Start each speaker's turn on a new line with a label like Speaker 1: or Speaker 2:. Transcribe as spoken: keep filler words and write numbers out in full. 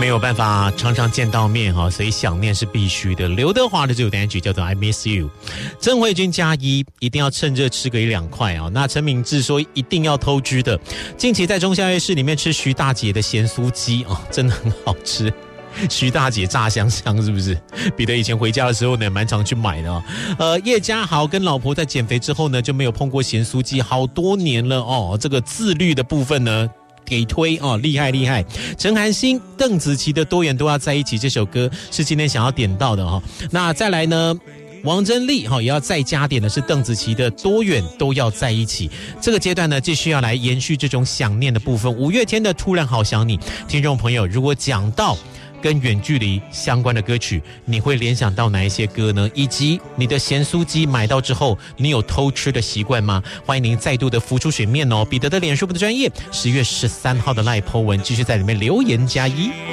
Speaker 1: 有办法常常见到面哈，所以想念是必须的。刘德华的这首单曲叫做 I Miss You， 郑慧君加一，一定要趁热吃个一两块啊。那陈敏智说一定要偷吃的，近期在中校夜市里面吃徐大姐的咸酥鸡啊，真的很好吃。徐大姐炸香香是不是？彼得以前回家的时候呢，蛮常去买的哦。呃，叶家豪跟老婆在减肥之后呢，就没有碰过咸酥鸡好多年了哦。这个自律的部分呢，给推哦，厉害厉害！陈涵欣、邓紫棋的多远都要在一起这首歌是今天想要点到的哈、哦。那再来呢？王珍丽也要再加点的是邓紫棋的多远都要在一起。这个阶段呢，继续要来延续这种想念的部分。五月天的突然好想你，听众朋友，如果讲到跟远距离相关的歌曲，你会联想到哪一些歌呢？以及你的咸酥鸡买到之后，你有偷吃的习惯吗？欢迎您再度的浮出水面哦。彼得的脸书的专页，十月十三号的赖po文，继续在里面留言加一。